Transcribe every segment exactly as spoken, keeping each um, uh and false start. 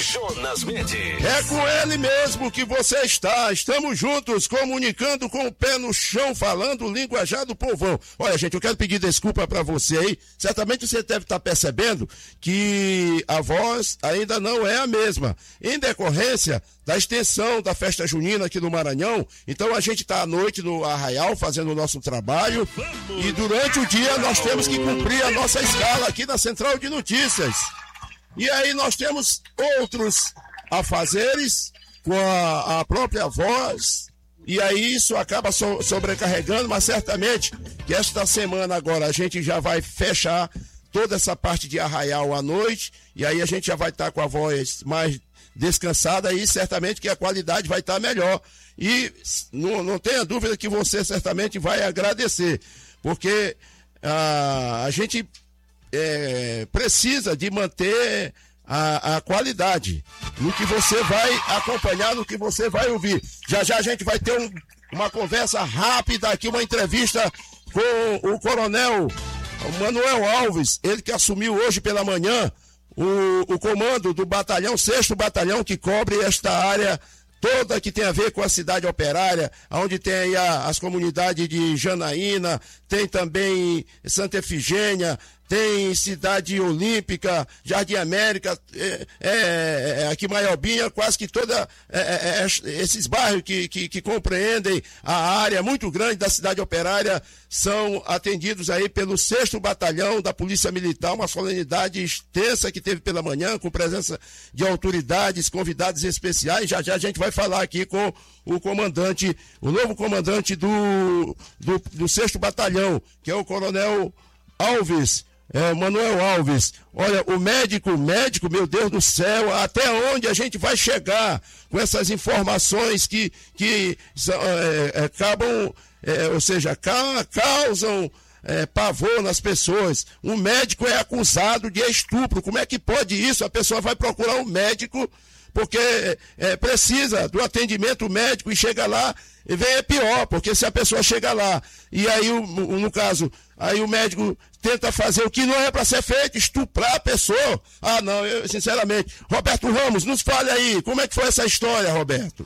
Jonas Mendes. É com ele mesmo que você está. Estamos juntos, comunicando com o pé no chão, falando o linguajar do povão. Olha, gente, eu quero pedir desculpa para você aí. Certamente você deve estar percebendo que a voz ainda não é a mesma. Em decorrência da extensão da festa junina aqui no Maranhão, então a gente está à noite no Arraial fazendo o nosso trabalho e durante o dia nós temos que cumprir a nossa escala aqui na Central de Notícias. E aí nós temos outros afazeres com a, a própria voz, e aí isso acaba so, sobrecarregando, mas certamente que esta semana agora a gente já vai fechar toda essa parte de Arraial à noite, e aí a gente já vai estar tá com a voz mais descansada e certamente que a qualidade vai estar tá melhor. E não, não tenha dúvida que você certamente vai agradecer, porque ah, a gente é, precisa de manter a, a qualidade no que você vai acompanhar, no que você vai ouvir. Já já a gente vai ter um, uma conversa rápida aqui, uma entrevista com o coronel Manuel Alves, ele que assumiu hoje pela manhã o, o comando do batalhão, sexto batalhão, que cobre esta área toda que tem a ver com a cidade operária, onde tem aí a, as comunidades de Janaína, tem também Santa Efigênia, tem Cidade Olímpica, Jardim América, é, é, é, aqui Maiobinha, quase que toda é, é, esses bairros que, que, que compreendem a área muito grande da cidade operária são atendidos aí pelo sexto batalhão da Polícia Militar, uma solenidade extensa que teve pela manhã, com presença de autoridades, convidados especiais. Já já a gente vai falar aqui com o comandante, o novo comandante do, do, do sexto batalhão, que é o coronel Alves. É, Manuel Alves. Olha, o médico, médico, meu Deus do céu, até onde a gente vai chegar com essas informações que, que é, é, acabam, é, ou seja, ca, causam é, pavor nas pessoas. Um médico é acusado de estupro. Como é que pode isso? A pessoa vai procurar um médico porque é, precisa do atendimento médico e chega lá e vem é pior, porque se a pessoa chega lá e aí, o, no caso, aí o médico tenta fazer o que não é para ser feito, estuprar a pessoa. Ah, não, eu, sinceramente. Roberto Ramos, nos fale aí, como é que foi essa história, Roberto?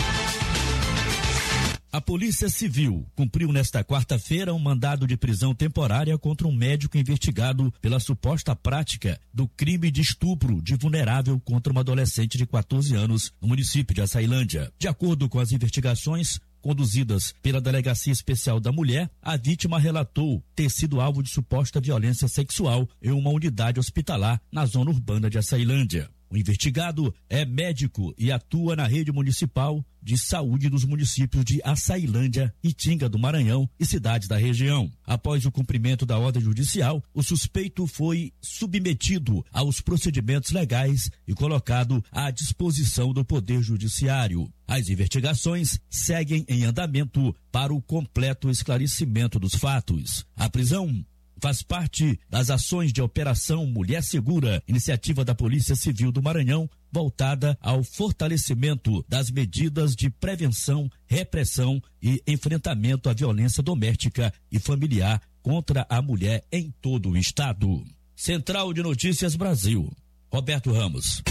A Polícia Civil cumpriu nesta quarta-feira um mandado de prisão temporária contra um médico investigado pela suposta prática do crime de estupro de vulnerável contra uma adolescente de quatorze anos no município de Açailândia. De acordo com as investigações conduzidas pela Delegacia Especial da Mulher, a vítima relatou ter sido alvo de suposta violência sexual em uma unidade hospitalar na zona urbana de Açailândia. O investigado é médico e atua na rede municipal de saúde dos municípios de Açailândia, Itinga do Maranhão e cidades da região. Após o cumprimento da ordem judicial, o suspeito foi submetido aos procedimentos legais e colocado à disposição do Poder Judiciário. As investigações seguem em andamento para o completo esclarecimento dos fatos. A prisão faz parte das ações de Operação Mulher Segura, iniciativa da Polícia Civil do Maranhão, voltada ao fortalecimento das medidas de prevenção, repressão e enfrentamento à violência doméstica e familiar contra a mulher em todo o estado. Central de Notícias Brasil, Roberto Ramos.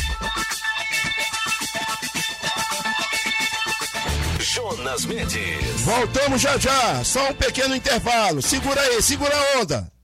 Jonas Mendes. Voltamos já já, só um pequeno intervalo. Segura aí, segura a onda.